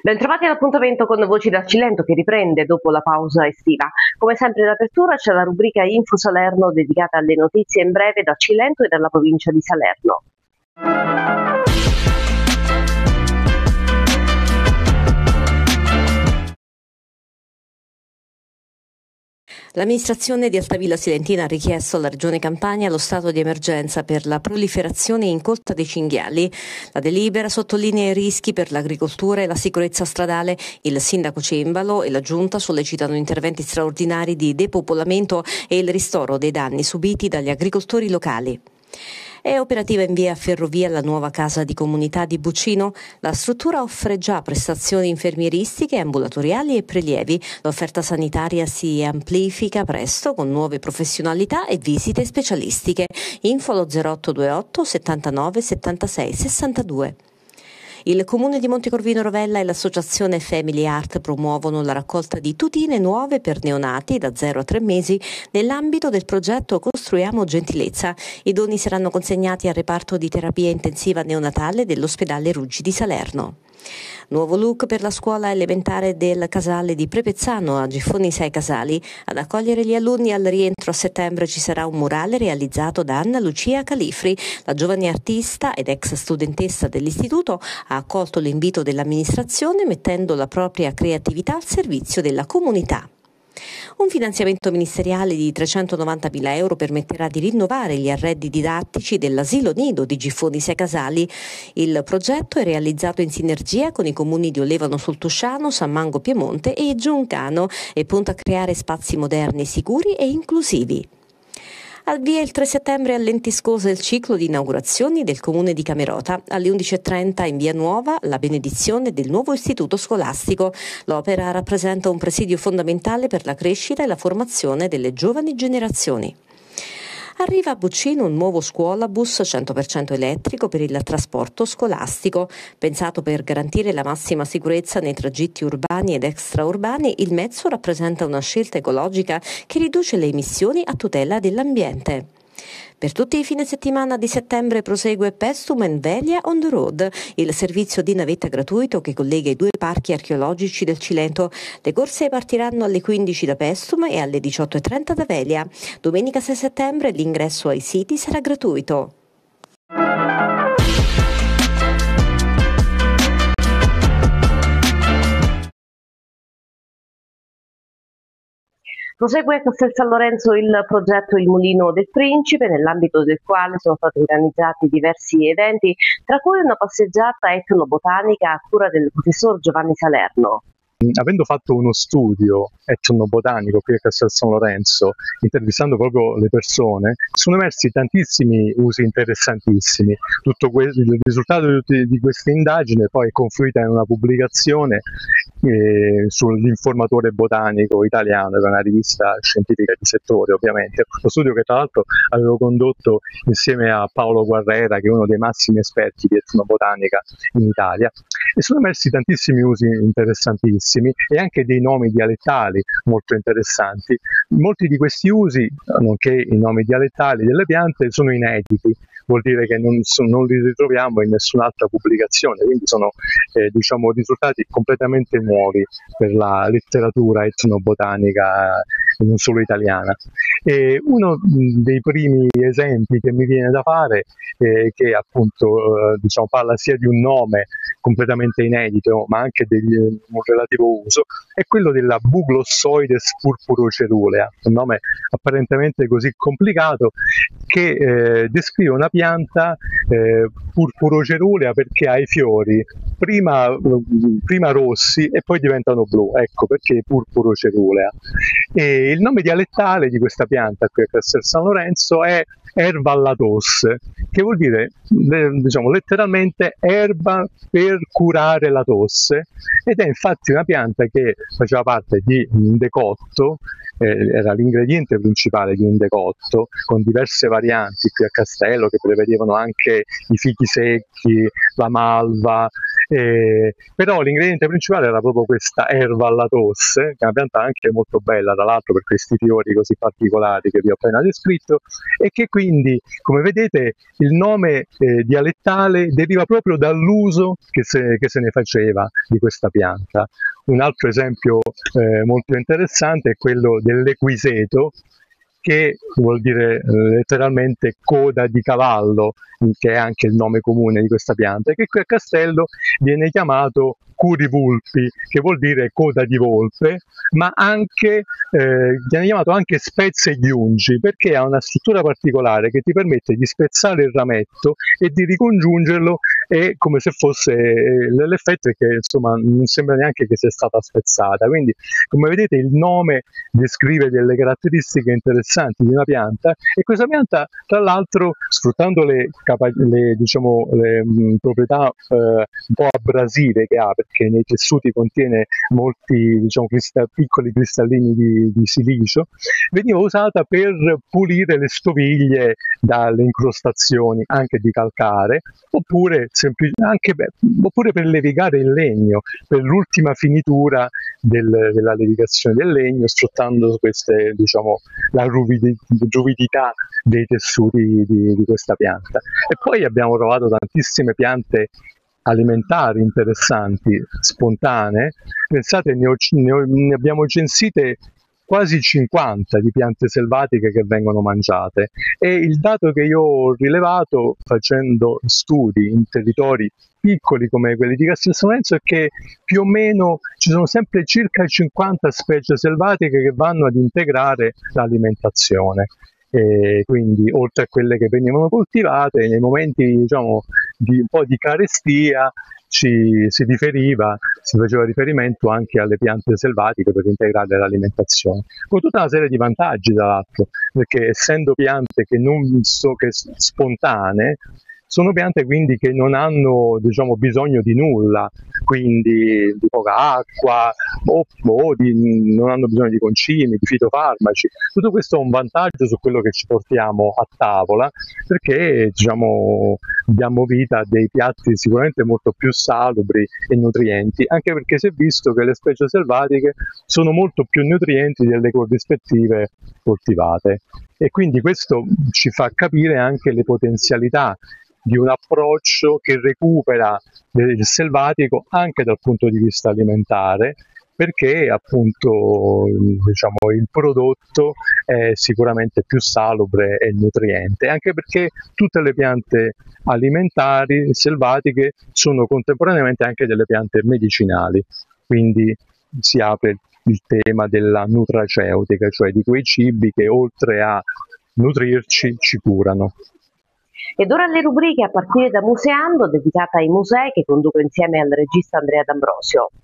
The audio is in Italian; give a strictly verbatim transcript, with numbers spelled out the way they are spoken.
Bentrovati all'appuntamento con Voci dal Cilento che riprende dopo la pausa estiva. Come sempre in apertura c'è la rubrica Info Salerno dedicata alle notizie in breve da Cilento e dalla provincia di Salerno. L'amministrazione di Altavilla Silentina ha richiesto alla Regione Campania lo stato di emergenza per la proliferazione incolta dei cinghiali. La delibera sottolinea i rischi per l'agricoltura e la sicurezza stradale. Il sindaco Cembalo e la Giunta sollecitano interventi straordinari di depopolamento e il ristoro dei danni subiti dagli agricoltori locali. È operativa in via Ferrovia la nuova casa di comunità di Buccino. La struttura offre già prestazioni infermieristiche, ambulatoriali e prelievi. L'offerta sanitaria si amplifica presto con nuove professionalità e visite specialistiche. Info allo zero otto due otto settantanove settantasei sessantadue. Il Comune di Montecorvino Rovella e l'associazione Family Art promuovono la raccolta di tutine nuove per neonati da zero a tre mesi nell'ambito del progetto Costruiamo Gentilezza. I doni saranno consegnati al reparto di terapia intensiva neonatale dell'ospedale Ruggi di Salerno. Nuovo look per la scuola elementare del Casale di Prepezzano, a Giffoni sei Casali. Ad accogliere gli alunni al rientro a settembre ci sarà un murale realizzato da Anna Lucia Califri. La giovane artista ed ex studentessa dell'istituto ha accolto l'invito dell'amministrazione mettendo la propria creatività al servizio della comunità. Un finanziamento ministeriale di trecentonovantamila euro permetterà di rinnovare gli arredi didattici dell'asilo nido di Giffoni sei Casali. Il progetto è realizzato in sinergia con i comuni di Olevano sul Tusciano, San Mango Piemonte e Giuncano e punta a creare spazi moderni, sicuri e inclusivi. Al via il tre settembre a Lentiscosa il ciclo di inaugurazioni del Comune di Camerota. Alle undici e trenta in via Nuova la benedizione del nuovo istituto scolastico. L'opera rappresenta un presidio fondamentale per la crescita e la formazione delle giovani generazioni. Arriva a Buccino un nuovo scuolabus cento per cento elettrico per il trasporto scolastico. Pensato per garantire la massima sicurezza nei tragitti urbani ed extraurbani, il mezzo rappresenta una scelta ecologica che riduce le emissioni a tutela dell'ambiente. Per tutti i fine settimana di settembre prosegue Pestum and Velia on the Road, il servizio di navetta gratuito che collega i due parchi archeologici del Cilento. Le corse partiranno alle quindici da Pestum e alle diciotto e trenta da Velia. Domenica sei settembre l'ingresso ai siti sarà gratuito. Prosegue a Castel San Lorenzo il progetto Il Mulino del Principe, nell'ambito del quale sono stati organizzati diversi eventi, tra cui una passeggiata etnobotanica a cura del professor Giovanni Salerno. Avendo fatto uno studio etnobotanico qui a Castel San Lorenzo, intervistando proprio le persone, sono emersi tantissimi usi interessantissimi. Tutto que- il risultato di, tutti, di questa indagine poi è confluita in una pubblicazione eh, sull'Informatore Botanico Italiano, che è una rivista scientifica di settore ovviamente. Lo studio che tra l'altro avevo condotto insieme a Paolo Guarrera, che è uno dei massimi esperti di etnobotanica in Italia, e sono emersi tantissimi usi interessantissimi e anche dei nomi dialettali molto interessanti. Molti di questi usi, nonché i nomi dialettali delle piante, sono inediti, vuol dire che non, so, non li ritroviamo in nessun'altra pubblicazione, quindi sono eh, diciamo, risultati completamente nuovi per la letteratura etnobotanica non solo italiana. E uno dei primi esempi che mi viene da fare, eh, che appunto eh, diciamo, parla sia di un nome completamente inedito ma anche di un relativo uso, è quello della Buglossoides purpurocerulea, un nome apparentemente così complicato che eh, descrive una pianta eh, purpurocerulea perché ha i fiori prima, prima rossi e poi diventano blu, ecco perché purpurocerulea. E il nome dialettale di questa pianta qui a Castel San Lorenzo è erba alla tosse, che vuol dire diciamo letteralmente erba per curare la tosse, ed è infatti una pianta che faceva parte di un decotto, eh, era l'ingrediente principale di un decotto con diverse varianti qui a Castello che prevedevano anche i fichi secchi, la malva, Eh, però l'ingrediente principale era proprio questa erba alla tosse, che è una pianta anche molto bella, tra l'altro, per questi fiori così particolari che vi ho appena descritto, e che quindi, come vedete, il nome eh, dialettale deriva proprio dall'uso che se, che se ne faceva di questa pianta. Un altro esempio eh, molto interessante è quello dell'equiseto, che vuol dire eh, letteralmente coda di cavallo, che è anche il nome comune di questa pianta, che qui a Castello viene chiamato curivulpi, che vuol dire coda di volpe, ma anche eh, viene chiamato anche spezze di ungi, perché ha una struttura particolare che ti permette di spezzare il rametto e di ricongiungerlo, e come se fosse eh, l'effetto è che insomma non sembra neanche che sia stata spezzata. Quindi, come vedete, il nome descrive delle caratteristiche interessanti di una pianta, e questa pianta, tra l'altro, sfruttando le, le, diciamo, le mh, proprietà eh, un po' abrasive che ha, perché nei tessuti contiene molti, diciamo, cristall- piccoli cristallini di, di silicio, veniva usata per pulire le stoviglie dalle incrostazioni anche di calcare, oppure, sempli- anche, beh, oppure per levigare il legno, per l'ultima finitura del, della levigazione del legno, sfruttando queste, diciamo, la ruvidi- ruvidità dei tessuti di, di questa pianta. E poi abbiamo trovato tantissime piante alimentari interessanti, spontanee. Pensate, ne, ho, ne, ho, ne abbiamo censite quasi cinquanta di piante selvatiche che vengono mangiate, e il dato che io ho rilevato facendo studi in territori piccoli come quelli di Castel San Lorenzo è che più o meno ci sono sempre circa cinquanta specie selvatiche che vanno ad integrare l'alimentazione. E quindi, oltre a quelle che venivano coltivate, nei momenti, diciamo, di un po' di carestia ci si riferiva, si faceva riferimento anche alle piante selvatiche per integrare l'alimentazione, con tutta una serie di vantaggi, tra l'altro, perché essendo piante che non so che spontanee, sono piante quindi che non hanno, diciamo, bisogno di nulla, quindi di poca acqua, o, o di, non hanno bisogno di concimi, di fitofarmaci. Tutto questo è un vantaggio su quello che ci portiamo a tavola, perché, diciamo, diamo vita a dei piatti sicuramente molto più salubri e nutrienti, anche perché si è visto che le specie selvatiche sono molto più nutrienti delle corrispettive coltivate, e quindi questo ci fa capire anche le potenzialità di un approccio che recupera il selvatico anche dal punto di vista alimentare, perché appunto, diciamo, il prodotto è sicuramente più salubre e nutriente, anche perché tutte le piante alimentari selvatiche sono contemporaneamente anche delle piante medicinali, quindi si apre il tema della nutraceutica, cioè di quei cibi che oltre a nutrirci ci curano. Ed ora le rubriche a partire da Museando, dedicata ai musei, che conduco insieme al regista Andrea D'Ambrosio.